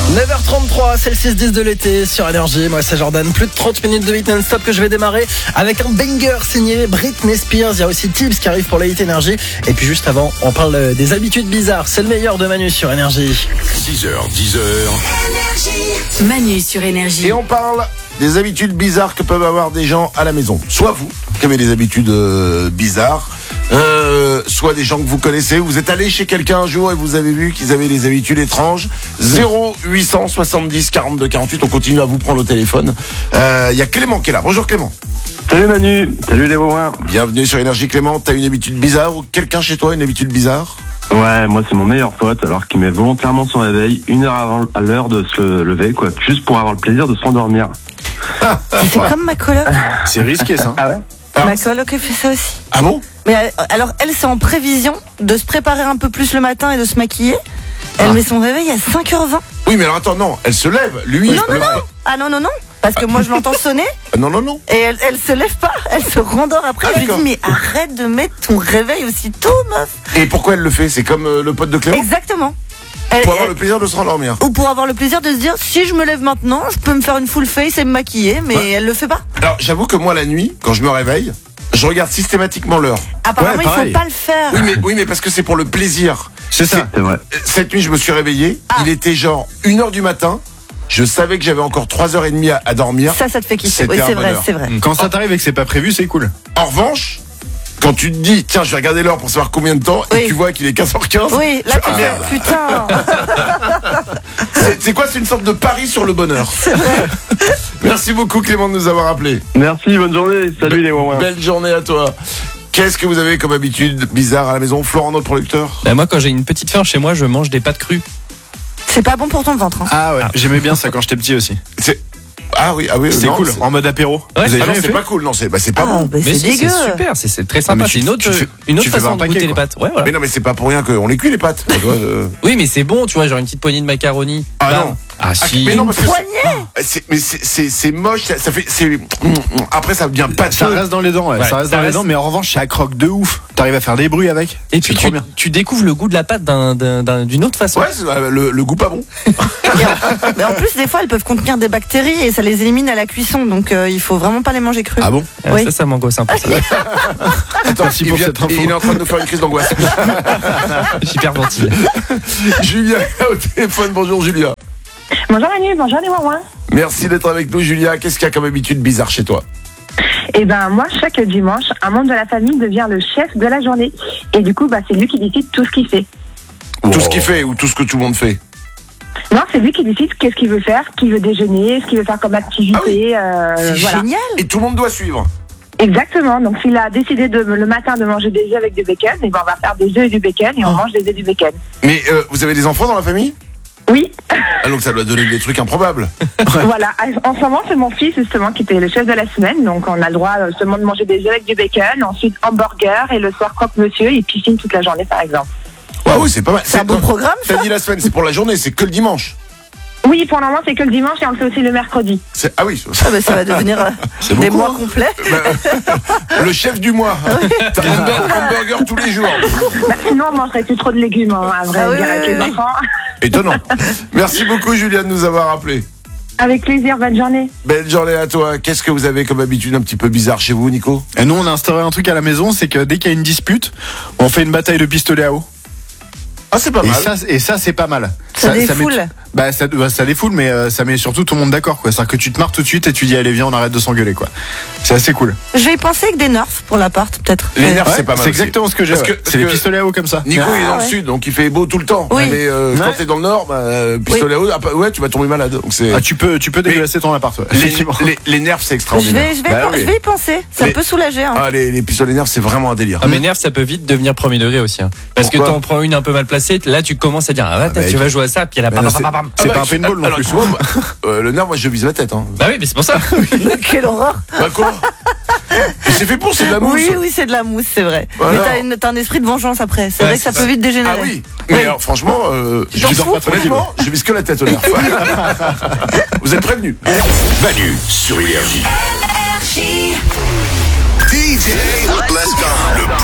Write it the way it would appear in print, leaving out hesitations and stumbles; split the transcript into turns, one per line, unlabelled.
9h33, c'est le 6-10 de l'été sur Énergie. Moi c'est Jordan, plus de 30 minutes de hit non-stop que je vais démarrer avec un banger signé Britney Spears. Il y a aussi Tibbs qui arrive pour la hit Énergie. Et puis juste avant, on parle des habitudes bizarres. C'est le meilleur de Manu sur Énergie.
6h, 10h.
Manu sur Énergie.
Et on parle des habitudes bizarres que peuvent avoir des gens à la maison. Soit vous, qui avez des habitudes bizarres, soit des gens que vous connaissez. Vous êtes allé chez quelqu'un un jour et vous avez vu qu'ils avaient des habitudes étranges. 0870 42 48. On continue à vous prendre au téléphone. Il y a Clément qui est là. Bonjour Clément.
Salut Manu, salut les Wouins.
Bienvenue sur Énergie Clément. T'as une habitude bizarre ou quelqu'un chez toi a une habitude bizarre?
Ouais, moi c'est mon meilleur pote, alors qu'il met volontairement son réveil 1 heure avant à l'heure de se lever, quoi, juste pour avoir le plaisir de s'endormir.
C'est comme ma coloc.
C'est risqué ça.
Ah ouais?
Ma coloc elle fait ça aussi.
Ah bon?
Mais alors elle c'est en prévision de se préparer un peu plus le matin et de se maquiller. Elle met son réveil à 5h20.
Oui mais alors attends, non, elle se lève. Lui,
Non. Ah non. Parce que moi je l'entends sonner
Non.
et elle se lève pas, elle se rendort après.
Ah,
Je lui
d'accord.
dis mais arrête de mettre ton réveil aussi tôt meuf.
Et pourquoi elle le fait? C'est comme le pote de Clément?
Exactement.
Pour avoir le plaisir de se rendormir.
Ou pour avoir le plaisir de se dire si je me lève maintenant, je peux me faire une full face et me maquiller, mais
Ouais.
elle le fait pas.
Alors j'avoue que moi la nuit, quand je me réveille, je regarde systématiquement l'heure.
Apparemment
Ouais,
il
pareil.
faut pas le faire.
Oui mais parce que c'est pour le plaisir.
C'est ça. C'est vrai.
Cette nuit je me suis réveillé, il était genre 1h du matin. Je savais que j'avais encore 3h30 à dormir.
Ça te fait kiffer.
C'était
Oui,
un
c'est vrai,
bonheur.
c'est vrai.
Quand ça t'arrive et que c'est pas prévu, c'est cool.
En revanche, quand tu te dis tiens je vais regarder l'heure pour savoir combien de temps
Oui.
et tu vois qu'il est 15h15.
Oui, là tu
merde.
fais putain.
C'est quoi? C'est une sorte de pari sur le bonheur. Merci beaucoup Clément de nous avoir appelé.
Merci, bonne journée, salut les Wouins.
Belle journée à toi. Qu'est-ce que vous avez comme habitude bizarre à la maison? Florent, notre producteur?
Moi, quand j'ai une petite faim chez moi, je mange des pâtes crues.
C'est pas bon pour ton ventre. Hein.
Ah ouais, j'aimais bien ça quand j'étais petit aussi.
Ah oui,
C'était
non,
cool,
c'est-
en mode apéro.
Ouais,
Vous avez
Ah non,
jamais
c'est
fait
pas cool, non, c'est pas
Ah,
bon.
bah,
Mais
c'est
si,
dégueu.
c'est super, c'est très
Ah,
sympa.
mais
C'est une autre
tu fais
façon
un
de
paquet,
goûter les
quoi.
pâtes. Ouais, voilà.
Mais non, mais c'est pas pour rien qu'on les cuit les pâtes.
Oui, mais c'est bon, tu vois, genre une petite poignée de macaroni.
Ah
Bam.
non.
Ah si.
mais non, parce que
Poignet.
c'est moche, ça fait, après ça devient pâteux.
Ça reste dans les dents, ouais.
Ouais,
ça reste
ça
dans les
reste-
dents, mais en revanche, ça croque de ouf. T'arrives à faire des bruits avec.
Et puis
c'est trop bien.
tu découvres le goût de la pâte d'une autre façon.
Ouais, c'est le goût pas bon.
Mais en plus, des fois, elles peuvent contenir des bactéries et ça les élimine à la cuisson. Donc, il faut vraiment pas les manger crues.
Ah bon?
Oui.
Ça m'angoisse un peu. Ça.
Attends,
Merci pour cette info.
il est en train de nous faire une crise d'angoisse.
J'hyperventile.
Julia au téléphone, bonjour Julia.
Bonjour Manu, bonjour les Wouins.
Merci d'être avec nous Julia. Qu'est-ce qu'il y a comme habitude bizarre chez toi?
Eh ben moi, chaque dimanche, un membre de la famille devient le chef de la journée. Et du coup, c'est lui qui décide tout ce qu'il fait.
Tout ce qu'il fait ou tout ce que tout le monde fait?
Non, c'est lui qui décide qu'est-ce qu'il veut faire, qui veut déjeuner, ce qu'il veut faire comme activité.
C'est
voilà.
génial.
Et tout le monde doit suivre.
Exactement. Donc s'il a décidé le matin de manger des œufs avec du bacon, et ben on va faire des œufs et du bacon et on mange des œufs et du bacon.
Mais vous avez des enfants dans la famille?
Oui.
Ah donc ça doit donner des trucs improbables.
Voilà. En ce moment, c'est mon fils justement qui était le chef de la semaine. Donc on a le droit seulement de manger des œufs avec du bacon, ensuite hamburger et le soir croque-monsieur et piscine toute la journée par exemple.
Ah oui, c'est pas mal.
C'est un beau programme, ça.
T'as dit la semaine, c'est pour la journée, c'est que le dimanche.
Oui, pour le moment, c'est que le dimanche et on le fait aussi le mercredi.
Ah oui,
Ah, bah, ça va devenir
C'est
des
beaucoup,
mois
hein.
complets.
le chef du mois. T'as hamburger tous les jours.
Sinon, on mangerait plus trop de légumes, hein, à vrai
Ah oui,
dire,
oui,
avec
oui,
les
oui.
enfants.
Étonnant. Merci beaucoup Julia de nous avoir appelé.
Avec plaisir, bonne journée.
Belle journée à toi. Qu'est-ce que vous avez comme habitude un petit peu bizarre chez vous, Nico?
Et nous, on a instauré un truc à la maison, c'est que dès qu'il y a une dispute, on fait une bataille de pistolets à eau.
Ah, c'est pas mal.
Et ça, c'est pas mal.
Ça
met-
défoule.
ça défoule, mais ça met surtout tout le monde d'accord, quoi. C'est-à-dire que tu te marres tout de suite et tu dis, allez, viens, on arrête de s'engueuler, quoi. C'est assez cool.
Je vais y penser avec des nerfs pour l'appart, peut-être.
Les nerfs,
Ouais,
c'est pas mal.
C'est exactement ce que j'ai.
Parce
ouais.
que-
C'est les
parce que-
pistolets à eau comme ça.
Nico, il est dans le
ouais.
sud, donc il fait beau tout le temps.
Oui.
Mais quand
Ouais.
t'es dans le nord, pistolet à eau, ouais, tu vas tomber malade. Donc c'est.
Ah, tu peux dégueulasser ton appart, ouais. Effectivement.
Les nerfs, c'est
Je
extraordinaire.
vais y penser. Ça
Mais-
peut soulager. Hein.
Ah, les pistolets nerfs, c'est vraiment un délire.
Ah, mais nerfs, ça peut vite devenir premier degré aussi. Hein. Parce
Pourquoi
que t'en prends une un peu mal placée, là tu commences à dire, tu vas jouer à ça, puis elle a
Mais non, c'est pas
un paintball non
alors,
plus.
souvent, le nerf, moi, je vise la tête. Hein.
Bah oui, mais c'est pour ça.
Quelle horreur.
Bah quoi? Mais c'est fait pour, c'est de la mousse.
Oui, c'est de la mousse, c'est vrai.
Voilà.
Mais t'as un esprit de vengeance après. C'est vrai que ça peut vite dégénérer.
Ah oui. Mais alors, franchement, je
t'en
dors
fous,
pas trop honnêtement, je vise que la tête au nerf. Vous êtes prévenus.
Manu sur Énergie. DJ, let's go.